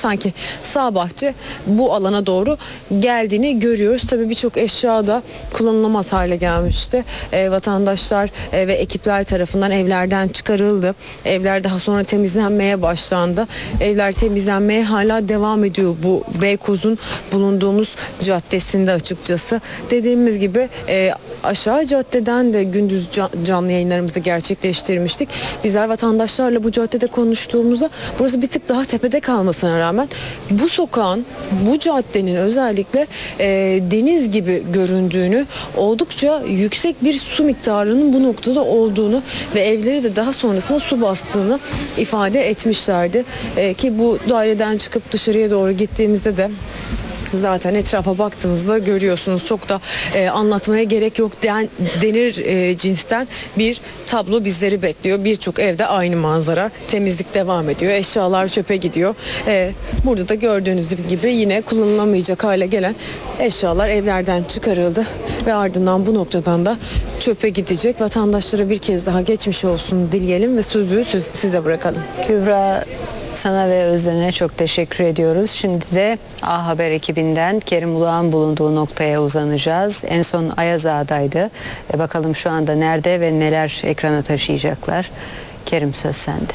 sanki sağ bahçe bu alana doğru geldiğini görüyoruz. Tabii birçok eşya da kullanılamaz hale gelmişti. Vatandaşlar ve ekipler tarafından evlerden çıkarıldı. Evler daha sonra temizlenmeye başlandı. Evler temizlenmeye hala devam ediyor bu Beykoz'un bulunduğumuz caddesinde açıkçası. Dediğimiz gibi aşağı caddeden de gündüz canlı yayınlarımızı gerçekleştirmiştik. Bizler vatandaşlarla bu caddede konuştuğumuzda burası bir tık daha tepede kalmasına rağmen bu sokağın, bu caddenin özellikle deniz gibi göründüğünü, oldukça yüksek bir su miktarının bu noktada olduğunu ve evleri de daha sonrasında su bastığını ifade etmişlerdi. Ki bu daireden çıkıp dışarıya doğru gittiğimizde de zaten etrafa baktığınızda görüyorsunuz. Çok da anlatmaya gerek yok denir cinsten bir tablo bizleri bekliyor. Birçok evde aynı manzara. Temizlik devam ediyor. Eşyalar çöpe gidiyor. Burada da gördüğünüz gibi yine kullanılamayacak hale gelen eşyalar evlerden çıkarıldı ve ardından bu noktadan da çöpe gidecek. Vatandaşlara bir kez daha geçmiş olsun dileyelim ve sözü size bırakalım. Kübra, sana ve Özden'e çok teşekkür ediyoruz. Şimdi de A Haber ekibinden Kerim Ulağ'ın bulunduğu noktaya uzanacağız. En son Ayaz Ağa'daydı. Bakalım şu anda nerede ve neler ekrana taşıyacaklar. Kerim, söz sende.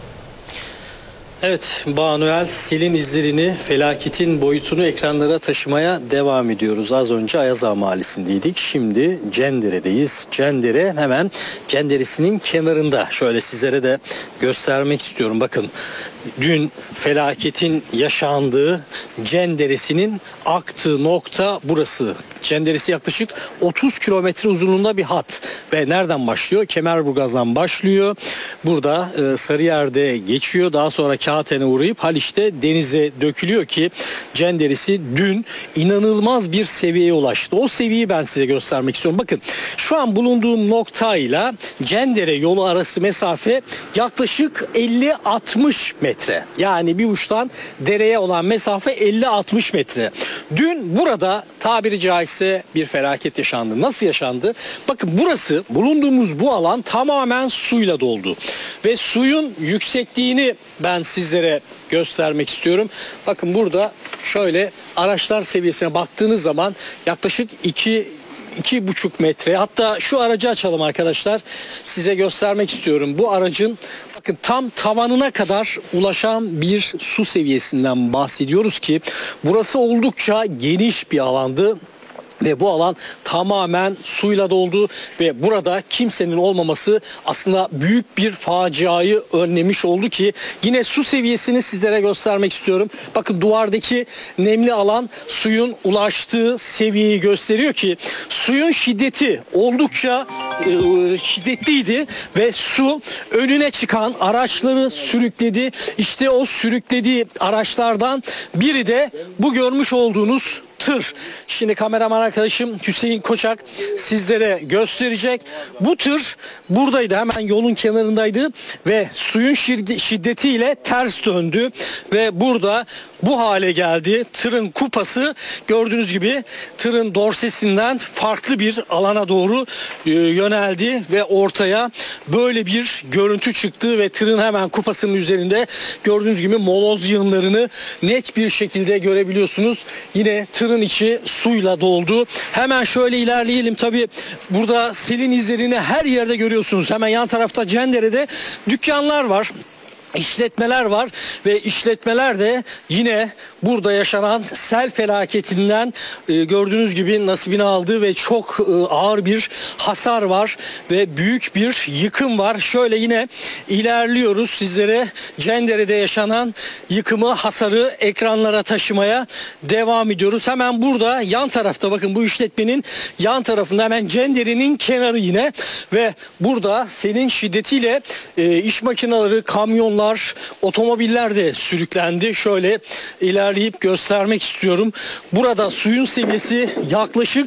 Evet, Banuel, selin izlerini, felaketin boyutunu ekranlara taşımaya devam ediyoruz. Az önce Ayaz Ağa Mahallesi'ndeydik. Şimdi Cendere'deyiz. Cendere hemen Cendere'sinin kenarında. Şöyle sizlere de göstermek istiyorum. Bakın, dün felaketin yaşandığı Cendere'sinin aktığı nokta burası. Cenderesi yaklaşık 30 kilometre uzunluğunda bir hat ve nereden başlıyor? Kemerburgaz'dan başlıyor. Burada Sarıyer'de geçiyor. Daha sonra Kağıthane'ye uğrayıp Haliç'te denize dökülüyor ki Cenderesi dün inanılmaz bir seviyeye ulaştı. O seviyeyi ben size göstermek istiyorum. Bakın, şu an bulunduğum noktayla Cendere yolu arası mesafe yaklaşık 50-60 metre. Yani bir uçtan dereye olan mesafe 50-60 metre. Dün burada tabiri caizse bir felaket yaşandı. Nasıl yaşandı? Bakın, burası, bulunduğumuz bu alan tamamen suyla doldu. Ve suyun yüksekliğini ben sizlere göstermek istiyorum. Bakın, burada şöyle araçlar seviyesine baktığınız zaman yaklaşık 2,5 metre. Hatta şu aracı açalım arkadaşlar. Size göstermek istiyorum. Bu aracın bakın tam tavanına kadar ulaşan bir su seviyesinden bahsediyoruz ki burası oldukça geniş bir alandı. Ve bu alan tamamen suyla doldu ve burada kimsenin olmaması aslında büyük bir faciayı önlemiş oldu ki yine su seviyesini sizlere göstermek istiyorum. Bakın, duvardaki nemli alan suyun ulaştığı seviyeyi gösteriyor ki suyun şiddeti oldukça şiddetliydi ve su önüne çıkan araçları sürükledi. İşte o sürüklediği araçlardan biri de bu görmüş olduğunuz tır. Şimdi kameraman arkadaşım Hüseyin Koçak sizlere gösterecek. Bu tır buradaydı, hemen yolun kenarındaydı ve suyun şiddetiyle ters döndü ve burada bu hale geldi. Tırın kupası gördüğünüz gibi tırın dorsesinden farklı bir alana doğru yöneldi ve ortaya böyle bir görüntü çıktı ve tırın hemen kupasının üzerinde gördüğünüz gibi moloz yığınlarını net bir şekilde görebiliyorsunuz. Yine tırın içi suyla doldu. Hemen şöyle ilerleyelim. Tabii burada selin izlerini her yerde görüyorsunuz. Hemen yan tarafta Cendere'de dükkanlar var, İşletmeler var ve işletmeler de yine burada yaşanan sel felaketinden gördüğünüz gibi nasibini aldı ve çok ağır bir hasar var ve büyük bir yıkım var. Şöyle yine ilerliyoruz, sizlere Cendere'de yaşanan yıkımı, hasarı ekranlara taşımaya devam ediyoruz. Hemen burada yan tarafta, bakın, bu işletmenin yan tarafında hemen Cendere'nin kenarı yine ve burada selin şiddetiyle iş makineleri, kamyonlar, otomobiller de sürüklendi. Şöyle ilerleyip göstermek istiyorum. Burada suyun seviyesi yaklaşık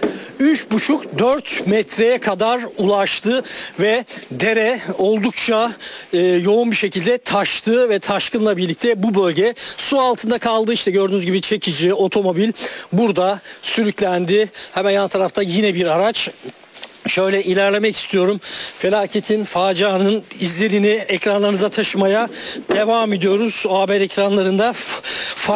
3,5-4 metreye kadar ulaştı ve dere oldukça yoğun bir şekilde taştı ve taşkınla birlikte bu bölge su altında kaldı. İşte gördüğünüz gibi çekici, otomobil burada sürüklendi. Hemen yan tarafta yine bir araç. Şöyle ilerlemek istiyorum. Felaketin, facianın izlerini ekranlarınıza taşımaya devam ediyoruz. Haber ekranlarında